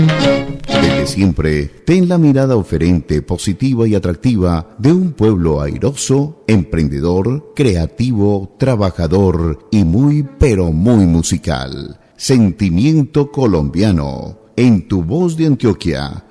Desde siempre, ten la mirada oferente, positiva y atractiva de un pueblo airoso, emprendedor, creativo, trabajador y muy, pero muy musical. Sentimiento colombiano, en tu voz de Antioquia,